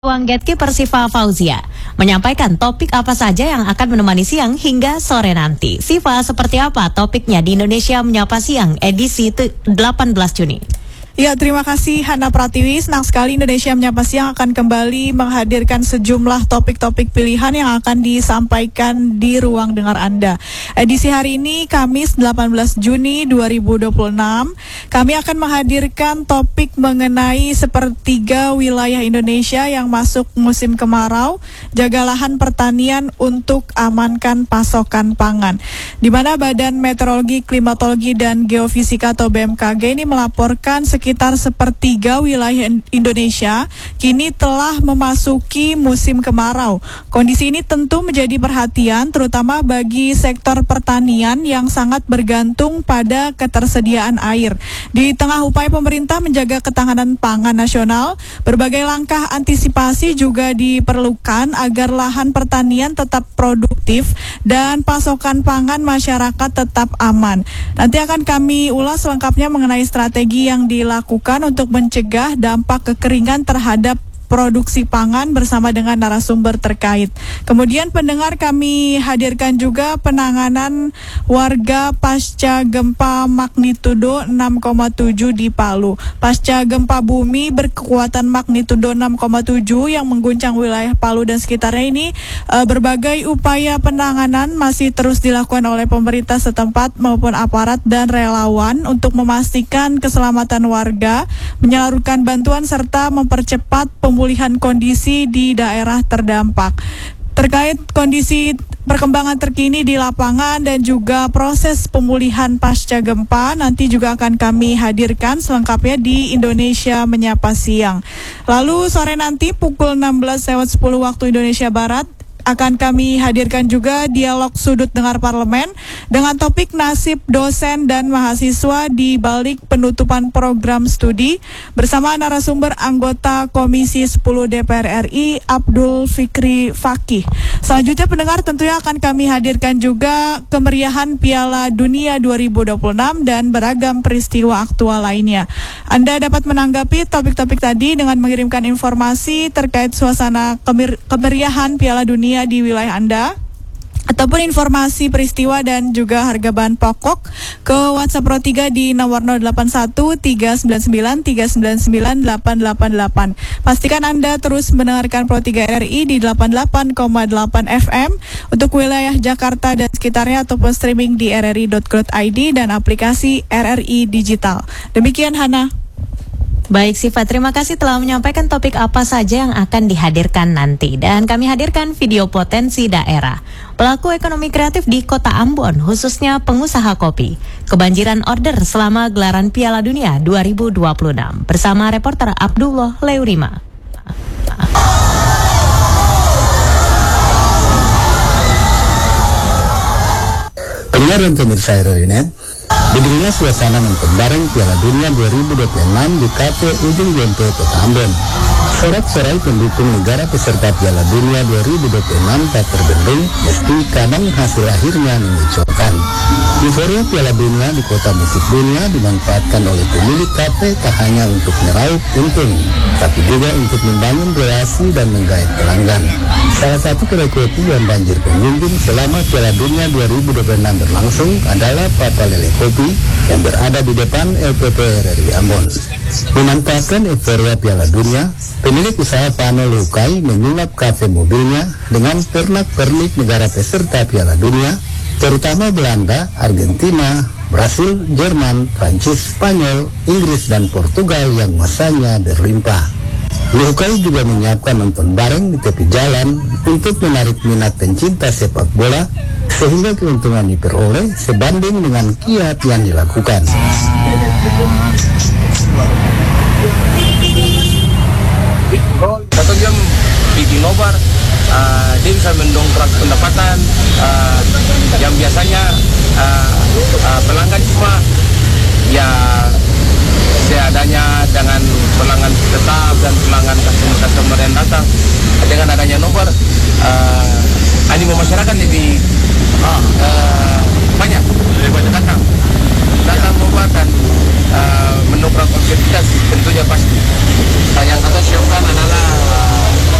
Ruang Gatekeeper Siva Fauzia menyampaikan topik apa saja yang akan menemani siang hingga sore nanti. Siva, seperti apa topiknya di Indonesia Menyapa Siang edisi 18 Juni? Ya, terima kasih Hana Pratiwi. Senang sekali Indonesia Menyapa Siang akan kembali menghadirkan sejumlah topik-topik pilihan yang akan disampaikan di ruang dengar Anda. Edisi hari ini, Kamis 18 Juni 2026, kami akan menghadirkan topik mengenai sepertiga wilayah Indonesia yang masuk musim kemarau, jaga lahan pertanian untuk amankan pasokan pangan. Di mana Badan Meteorologi, Klimatologi, dan Geofisika atau BMKG ini melaporkan sekitar sepertiga wilayah Indonesia kini telah memasuki musim kemarau. Kondisi ini tentu menjadi perhatian terutama bagi sektor pertanian yang sangat bergantung pada ketersediaan air. Di tengah upaya pemerintah menjaga ketahanan pangan nasional, berbagai langkah antisipasi juga diperlukan agar lahan pertanian tetap produktif dan pasokan pangan masyarakat tetap aman. Nanti akan kami ulas lengkapnya mengenai strategi yang dilakukan untuk mencegah dampak kekeringan terhadap produksi pangan bersama dengan narasumber terkait. Kemudian pendengar, kami hadirkan juga penanganan warga pasca gempa magnitudo 6,7 di Palu. Pasca gempa bumi berkekuatan magnitudo 6,7 yang mengguncang wilayah Palu dan sekitarnya ini, berbagai upaya penanganan masih terus dilakukan oleh pemerintah setempat maupun aparat dan relawan untuk memastikan keselamatan warga, menyalurkan bantuan serta mempercepat pemulihan kondisi di daerah terdampak. Terkait kondisi perkembangan terkini di lapangan dan juga proses pemulihan pasca gempa, nanti juga akan kami hadirkan selengkapnya di Indonesia Menyapa Siang. Lalu sore nanti pukul 16:10 waktu Indonesia Barat akan kami hadirkan juga dialog sudut dengar parlemen dengan topik nasib dosen dan mahasiswa di balik penutupan program studi bersama narasumber anggota Komisi 10 DPR RI Abdul Fikri Fakih. Selanjutnya pendengar, tentunya akan kami hadirkan juga kemeriahan Piala Dunia 2026 dan beragam peristiwa aktual lainnya. Anda dapat menanggapi topik-topik tadi dengan mengirimkan informasi terkait suasana kemeriahan Piala Dunia di wilayah Anda ataupun informasi peristiwa dan juga harga bahan pokok ke WhatsApp Pro 3 di nomor 081 399 399 888. Pastikan Anda terus mendengarkan Pro 3 RRI di 88,8 FM untuk wilayah Jakarta dan sekitarnya ataupun streaming di rri.co.id dan aplikasi RRI Digital. Demikian Hana. Baik Siva, terima kasih telah menyampaikan topik apa saja yang akan dihadirkan nanti. Dan kami hadirkan video potensi daerah. Pelaku ekonomi kreatif di kota Ambon, khususnya pengusaha kopi, kebanjiran order selama gelaran Piala Dunia 2026. Bersama reporter Abdullah Leurima. Pendengar dan pemirsa Euronet, beginilah suasana nonton bareng Piala Dunia 2026 di Kafe Ujung Gonto, Kota Ambon. Sorak-sorai pendukung negara peserta Piala Dunia 2026 tak terbendung meski kadang hasil akhirnya mengejutkan. Euforia Piala Dunia di kota musik dunia dimanfaatkan oleh pemilik kafe tak hanya untuk meraup untung, tapi juga untuk membangun relasi dan menggait pelanggan. Salah satu kedai kopi yang banjir pengunjung selama Piala Dunia 2026 berlangsung adalah Papa Lele Kopi yang berada di depan LPP RRI Ambon. Memanfaatkan euforia Piala Dunia, pemilik usaha Pano Lukai menyulap kafe mobilnya dengan pernak-pernik negara peserta Piala Dunia, terutama Belanda, Argentina, Brasil, Jerman, Prancis, Spanyol, Inggris, dan Portugal yang masanya berlimpah. Lukai juga menyiapkan nonton bareng di tepi jalan untuk menarik minat pencinta sepak bola sehingga keuntungan diperoleh sebanding dengan kiat yang dilakukan. Satu jam bikin nobar, dia bisa mendongkrak pendapatan yang biasanya pelanggan cuma ya seadanya dengan pelanggan tetap dan pelanggan customer yang datang. Dengan adanya nobar, animo masyarakat lebih banyak datang nobar dan mendongkrak objektivitas tentunya pasti. Yang satu siapkan adalah